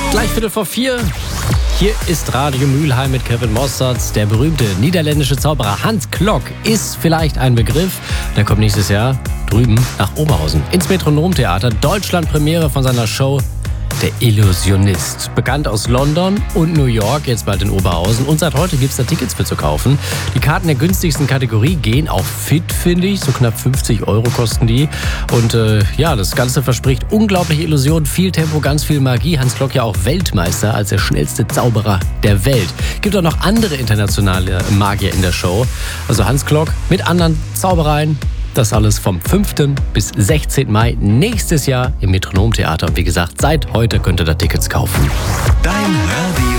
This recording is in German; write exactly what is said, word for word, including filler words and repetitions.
Gleich Viertel vor vier. Hier ist Radio Mülheim mit Kevin Mossertz. Der berühmte niederländische Zauberer Hans Klok ist vielleicht ein Begriff. Der kommt nächstes Jahr drüben nach Oberhausen ins Metronomtheater. Deutschlandpremiere von seiner Show Der Illusionist. Bekannt aus London und New York, jetzt bald in Oberhausen. Und seit heute gibt es da Tickets für zu kaufen. Die Karten der günstigsten Kategorie gehen auch fit, finde ich. So knapp fünfzig Euro kosten die. Und äh, ja, das Ganze verspricht unglaubliche Illusionen, viel Tempo, ganz viel Magie. Hans Klok ja auch Weltmeister als der schnellste Zauberer der Welt. Gibt auch noch andere internationale Magier in der Show. Also Hans Klok mit anderen Zaubereien. Das alles vom fünften bis sechzehnten Mai nächstes Jahr im Metronomtheater. Und wie gesagt, seit heute könnt ihr da Tickets kaufen. Dein Radio